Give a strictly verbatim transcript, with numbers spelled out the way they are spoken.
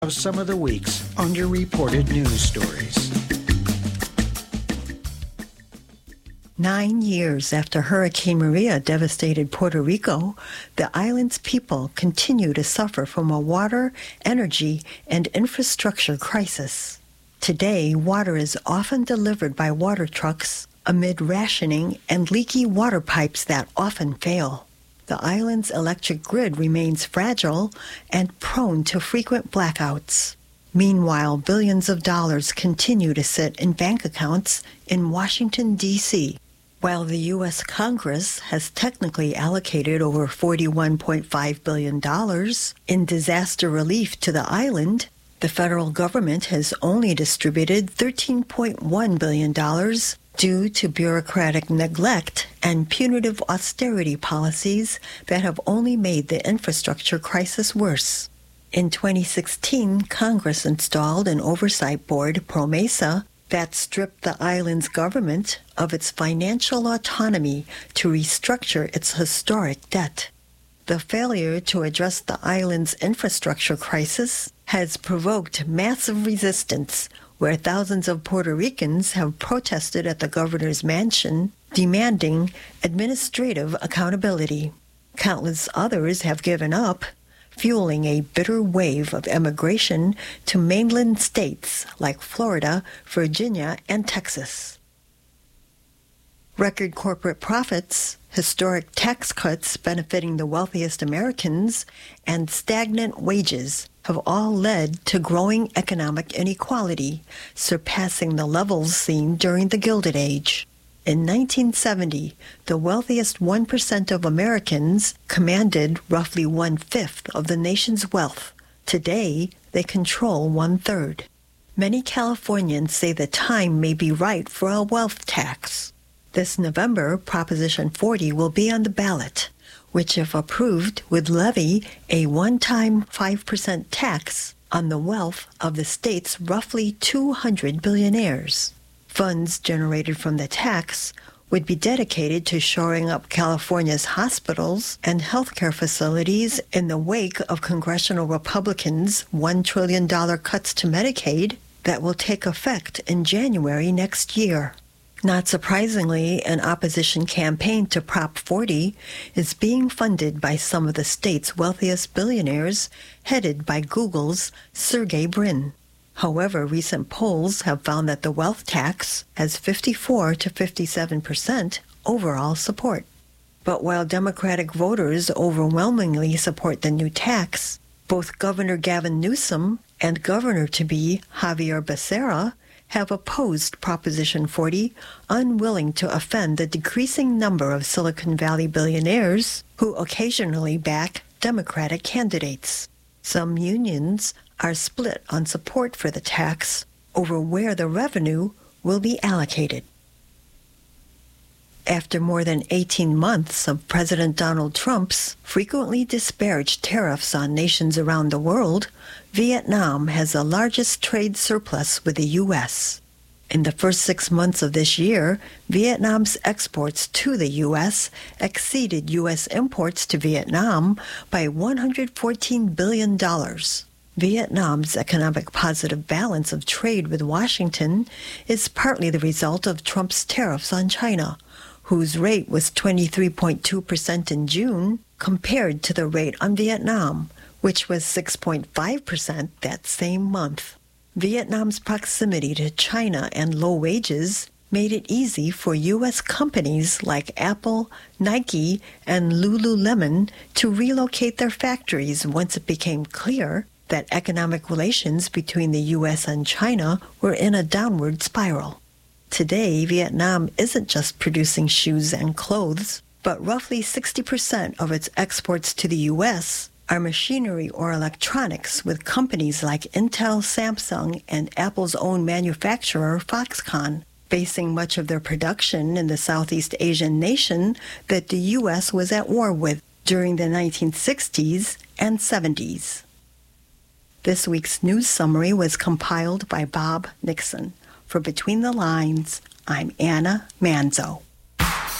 of some of the week's underreported news stories. Nine years after Hurricane Maria devastated Puerto Rico, the island's people continue to suffer from a water, energy, and infrastructure crisis. Today, water is often delivered by water trucks amid rationing and leaky water pipes that often fail. The island's electric grid remains fragile and prone to frequent blackouts. Meanwhile, billions of dollars continue to sit in bank accounts in Washington, D C While the U S Congress has technically allocated over forty-one point five billion dollars in disaster relief to the island, the federal government has only distributed thirteen point one billion dollars due to bureaucratic neglect and punitive austerity policies that have only made the infrastructure crisis worse. In twenty sixteen, Congress installed an oversight board, PROMESA, that stripped the island's government of its financial autonomy to restructure its historic debt. The failure to address the island's infrastructure crisis has provoked massive resistance, where thousands of Puerto Ricans have protested at the governor's mansion, demanding administrative accountability. Countless others have given up, fueling a bitter wave of emigration to mainland states like Florida, Virginia, and Texas. Record corporate profits, historic tax cuts benefiting the wealthiest Americans, and stagnant wages have all led to growing economic inequality, surpassing the levels seen during the Gilded Age. In nineteen seventy, the wealthiest one percent of Americans commanded roughly one-fifth of the nation's wealth. Today, they control one-third. Many Californians say the time may be right for a wealth tax. This November, Proposition forty will be on the ballot, which, if approved, would levy a one-time five percent tax on the wealth of the state's roughly two hundred billionaires. Funds generated from the tax would be dedicated to shoring up California's hospitals and healthcare facilities in the wake of congressional Republicans' one trillion dollars cuts to Medicaid that will take effect in January next year. Not surprisingly, an opposition campaign to Prop forty is being funded by some of the state's wealthiest billionaires, headed by Google's Sergey Brin. However, recent polls have found that the wealth tax has fifty-four to fifty-seven percent overall support. But while Democratic voters overwhelmingly support the new tax, both Governor Gavin Newsom and Governor-to-be Xavier Becerra have opposed Proposition forty, unwilling to offend the decreasing number of Silicon Valley billionaires who occasionally back Democratic candidates. Some unions are split on support for the tax over where the revenue will be allocated. After more than eighteen months of President Donald Trump's frequently disparaged tariffs on nations around the world, Vietnam has the largest trade surplus with the U S. In the first six months of this year, Vietnam's exports to the U S exceeded U S imports to Vietnam by one hundred fourteen billion dollars. Vietnam's economic positive balance of trade with Washington is partly the result of Trump's tariffs on China, whose rate was twenty-three point two percent in June, compared to the rate on Vietnam, which was six point five percent that same month. Vietnam's proximity to China and low wages made it easy for U S companies like Apple, Nike, and Lululemon to relocate their factories once it became clear that economic relations between the U S and China were in a downward spiral. Today, Vietnam isn't just producing shoes and clothes, but roughly sixty percent of its exports to the U S are machinery or electronics, with companies like Intel, Samsung, and Apple's own manufacturer, Foxconn, basing much of their production in the Southeast Asian nation that the U S was at war with during the nineteen sixties and seventies. This week's news summary was compiled by Bob Nixon. For Between the Lines, I'm Anna Manzo.